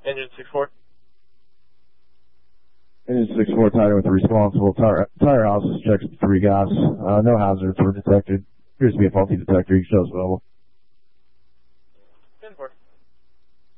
Engine 6-4. Engine 6-4, tied with the responsible. Tire houses checked 3 gas. No hazards were detected. Appears to be a faulty detector. You can show us available.